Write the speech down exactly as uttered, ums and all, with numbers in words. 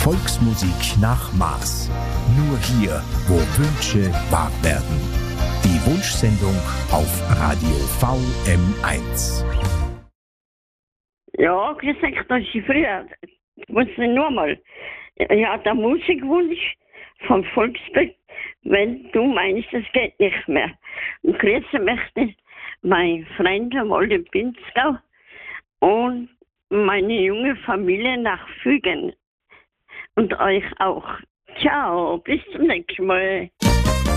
Volksmusik nach Maß. Nur hier, wo Wünsche wahr werden. Die Wunschsendung auf Radio V M eins. Ja, gesagt, dass ich früher, ich muss nur mal, ja, der Musikwunsch vom Volksbett, wenn du meinst, es geht nicht mehr. Und grüßen möchte mein Freund am Olden Pinzgau und meine junge Familie nach Fügen. Und euch auch. Ciao, bis zum nächsten Mal.